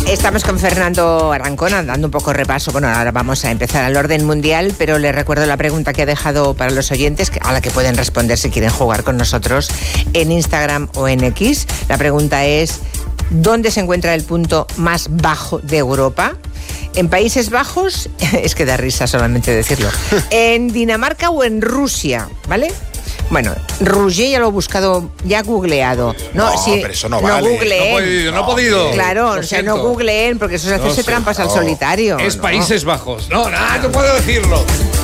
Estamos con Fernando Arancona dando un poco de repaso. Bueno, ahora vamos a empezar al orden mundial, pero les recuerdo la pregunta que ha dejado para los oyentes, a la que pueden responder si quieren jugar con nosotros en Instagram o en X. La pregunta es: ¿dónde se encuentra el punto más bajo de Europa? ¿En Países Bajos? Es que da risa solamente decirlo. ¿En Dinamarca o en Rusia? ¿Vale? Bueno, Roger ya lo he buscado, ya googleado. No, pero eso no vale. Googleen. No he podido. Claro, o sea, no googleen, porque eso es hacerse trampas al solitario. Es Países Bajos. No puedo decirlo.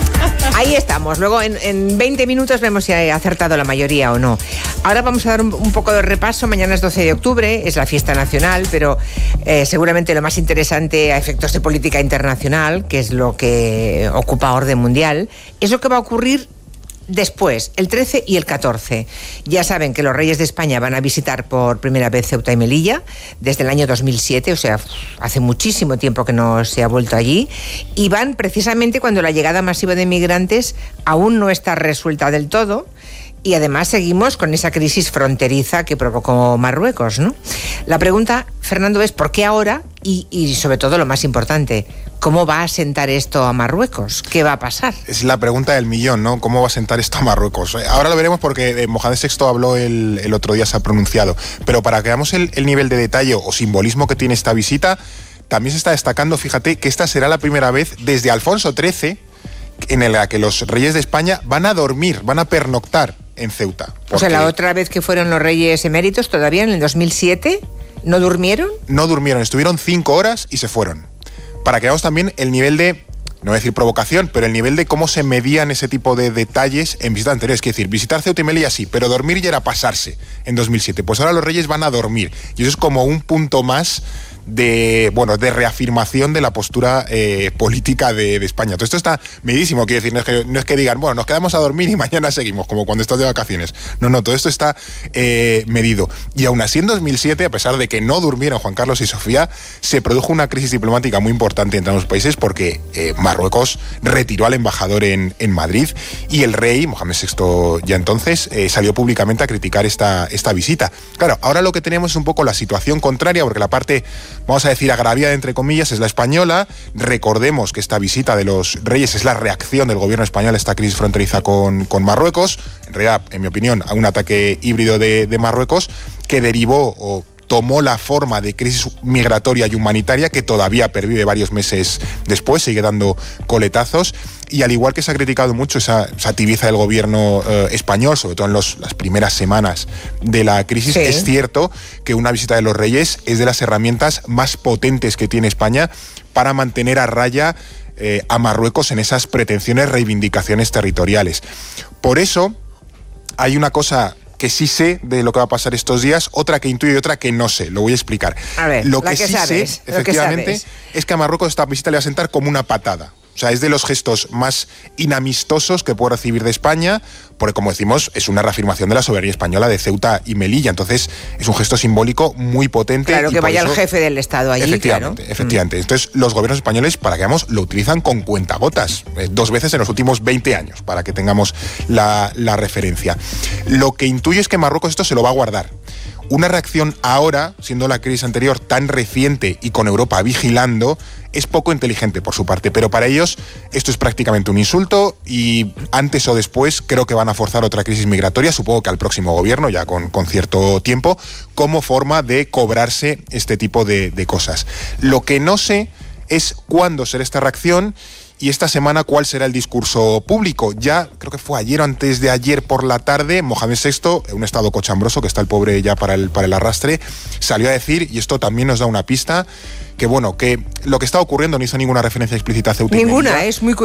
Ahí estamos. Luego en 20 minutos vemos si ha acertado la mayoría o no. Ahora vamos a dar un poco de repaso. Mañana es 12 de octubre, es la fiesta nacional, pero seguramente lo más interesante a efectos de política internacional, que es lo que ocupa orden mundial, es lo que va a ocurrir después, el 13 y el 14. Ya saben que los reyes de España van a visitar por primera vez Ceuta y Melilla desde el año 2007, o sea, hace muchísimo tiempo que no se ha vuelto allí, y van precisamente cuando la llegada masiva de migrantes aún no está resuelta del todo. Y además seguimos con esa crisis fronteriza que provocó Marruecos, ¿no? La pregunta, Fernando, es ¿por qué ahora? Y sobre todo lo más importante, ¿cómo va a sentar esto a Marruecos? ¿Qué va a pasar? Es la pregunta del millón, ¿no? ¿Cómo va a sentar esto a Marruecos? Ahora lo veremos porque Mohamed VI habló el otro día, se ha pronunciado. Pero para que veamos el nivel de detalle o simbolismo que tiene esta visita, también se está destacando, fíjate, que esta será la primera vez desde Alfonso XIII en la que los reyes de España van a dormir, van a pernoctar en Ceuta. O sea, la otra vez que fueron los reyes eméritos, todavía en el 2007, ¿no durmieron? No durmieron, estuvieron 5 horas y se fueron. Para que veamos también el nivel de, no voy a decir provocación, pero el nivel de cómo se medían ese tipo de detalles en visitas anteriores. Es decir, visitar Ceuta y Melilla sí, pero dormir ya era pasarse en 2007. Pues ahora los reyes van a dormir. Y eso es como un punto más de reafirmación de la postura política de España. Todo esto está medísimo, quiero decir, no es que digan, bueno, nos quedamos a dormir y mañana seguimos, como cuando estás de vacaciones. No, todo esto está medido. Y aún así en 2007, a pesar de que no durmieron Juan Carlos y Sofía, se produjo una crisis diplomática muy importante entre ambos países porque Marruecos retiró al embajador en Madrid y el rey, Mohamed VI ya entonces, salió públicamente a criticar esta visita. Claro, ahora lo que tenemos es un poco la situación contraria, porque la parte, vamos a decir, agraviada entre comillas, es la española. Recordemos que esta visita de los reyes es la reacción del gobierno español a esta crisis fronteriza con Marruecos, en realidad, en mi opinión, a un ataque híbrido de Marruecos que derivó o tomó la forma de crisis migratoria y humanitaria que todavía pervive varios meses después, sigue dando coletazos. Y al igual que se ha criticado mucho esa tibieza del gobierno español, sobre todo en las primeras semanas de la crisis, sí, es cierto que una visita de los reyes es de las herramientas más potentes que tiene España para mantener a raya a Marruecos en esas pretensiones reivindicaciones territoriales. Por eso hay una cosa que sí sé de lo que va a pasar estos días, otra que intuyo y otra que no sé. Lo voy a explicar. A ver, lo que sí sabes, sé, efectivamente, es que a Marruecos esta visita le va a sentar como una patada. O sea, es de los gestos más inamistosos que puede recibir de España, porque, como decimos, es una reafirmación de la soberanía española de Ceuta y Melilla. Entonces, es un gesto simbólico muy potente. Claro, que vaya el jefe del Estado allí. Efectivamente, claro. Efectivamente. Entonces, los gobiernos españoles, para que veamos, lo utilizan con cuentagotas. 2 veces en los últimos 20 años, para que tengamos la referencia. Lo que intuyo es que Marruecos esto se lo va a guardar. Una reacción ahora, siendo la crisis anterior tan reciente y con Europa vigilando, es poco inteligente por su parte, pero para ellos esto es prácticamente un insulto y antes o después creo que van a forzar otra crisis migratoria, supongo que al próximo gobierno, ya con cierto tiempo, como forma de cobrarse este tipo de cosas. Lo que no sé es cuándo será esta reacción y esta semana cuál será el discurso público. Ya, creo que fue ayer o antes de ayer por la tarde, Mohamed VI, en un estado cochambroso, que está el pobre ya para el arrastre, salió a decir, y esto también nos da una pista, que lo que está ocurriendo no hizo ninguna referencia explícita a Ceuta y Melilla. Ninguna, es muy curioso.